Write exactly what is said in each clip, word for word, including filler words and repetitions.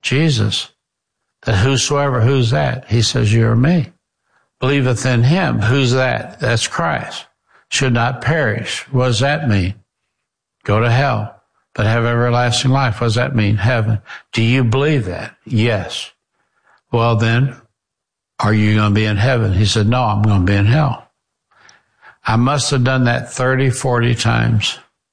Jesus. That whosoever, who's that? He says, you or me. Believeth in him. Who's that? That's Christ. Should not perish. What does that mean? Go to hell, but have everlasting life. What does that mean? Heaven. Do you believe that? Yes. Well, then, are you going to be in heaven? He said, no, I'm going to be in hell. I must have done that thirty, forty times.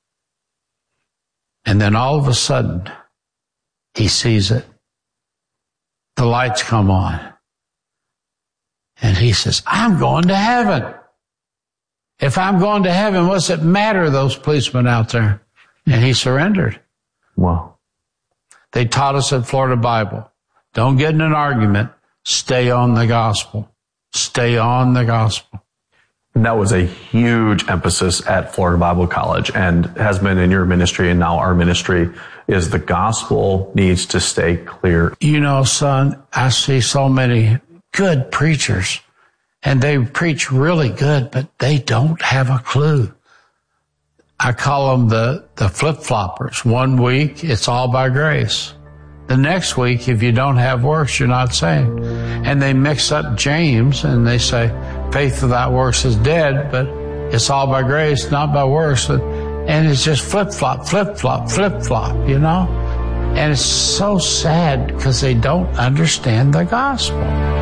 And then all of a sudden, he sees it. The lights come on. And he says, I'm going to heaven. If I'm going to heaven, what's it matter, those policemen out there? And he surrendered. Wow. They taught us at Florida Bible, don't get in an argument. Stay on the gospel. Stay on the gospel. And that was a huge emphasis at Florida Bible College and has been in your ministry and now our ministry is the gospel needs to stay clear. You know, son, I see so many good preachers and they preach really good, but they don't have a clue. I call them the, the flip-floppers. One week, it's all by grace. The next week, if you don't have works, you're not saved. And they mix up James and they say, faith without works is dead, but it's all by grace, not by works. And it's just flip-flop, flip-flop, flip-flop, you know? And it's so sad because they don't understand the gospel.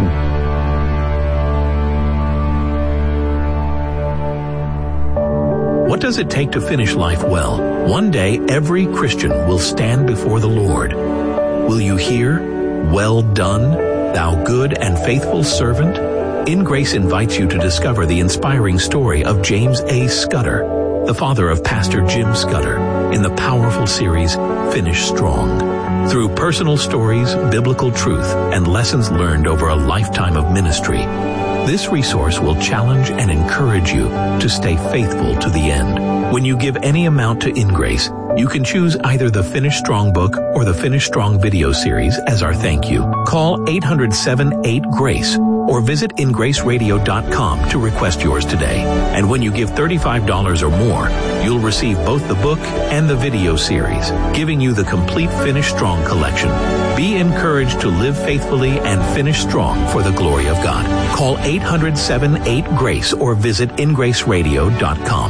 What does it take to finish life well? One day, every Christian will stand before the Lord. Will you hear, well done, thou good and faithful servant? In Grace invites you to discover the inspiring story of James A. Scudder, the father of Pastor Jim Scudder, in the powerful series, Finish Strong. Through personal stories, biblical truth, and lessons learned over a lifetime of ministry, this resource will challenge and encourage you to stay faithful to the end. When you give any amount to In Grace, you can choose either the Finish Strong book or the Finish Strong video series as our thank you. Call eight hundred, seven eight, GRACE or visit in grace radio dot com to request yours today. And when you give thirty-five dollars or more, you'll receive both the book and the video series, giving you the complete Finish Strong collection. Be encouraged to live faithfully and finish strong for the glory of God. Call eight hundred, seven eight, GRACE or visit in grace radio dot com.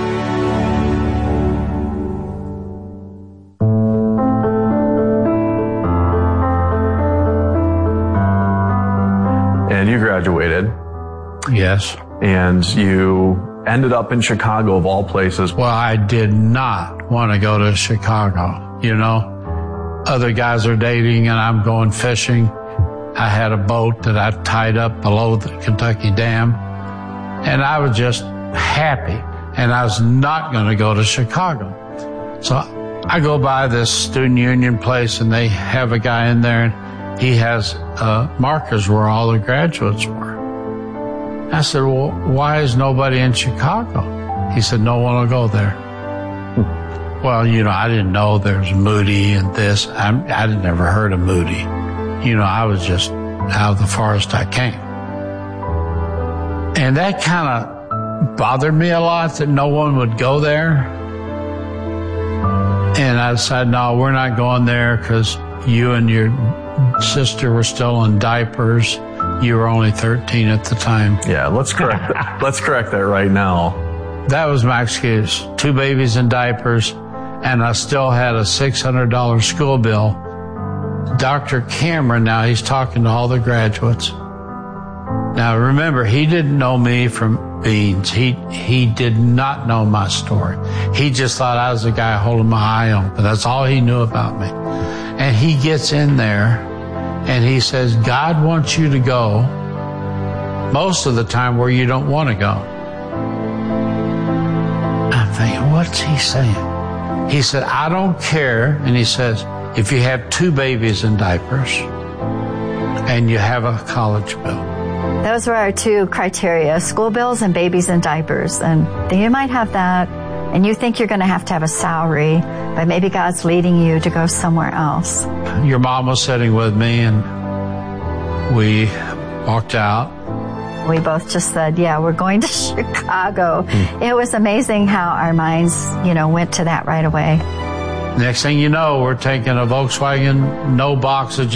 And you graduated. Yes. And you ended up in Chicago, of all places. Well, I did not want to go to Chicago. You know, other guys are dating and I'm going fishing. I had a boat that I tied up below the Kentucky Dam. And I was just happy. And I was not going to go to Chicago. So I go by this student union place and they have a guy in there and he has uh, markers where all the graduates were. I said, well, why is nobody in Chicago? He said, no one will go there. Well, you know, I didn't know there's Moody and this. I, I'd never heard of Moody. You know, I was just out of the forest I came. And that kind of bothered me a lot that no one would go there. And I decided, no, we're not going there because you and your sister were still in diapers. You were only thirteen at the time. Yeah, let's correct that. Let's correct that right now. That was my excuse. Two babies in diapers, and I still had a six hundred dollars school bill. Doctor Cameron, now he's talking to all the graduates. Now remember, he didn't know me from beans. He he did not know my story. He just thought I was the guy holding my eye open. That's all he knew about me. And he gets in there and he says, God wants you to go most of the time where you don't want to go. I'm thinking, what's he saying? He said, I don't care. And he says, if you have two babies in diapers and you have a college bill. Those were our two criteria, school bills and babies in diapers. And you might have that, and you think you're going to have to have a salary, but maybe God's leading you to go somewhere else. Your mom was sitting with me, and we walked out. We both just said, yeah, we're going to Chicago. Mm. It was amazing how our minds, you know, went to that right away. Next thing you know, we're taking a Volkswagen, no boxes,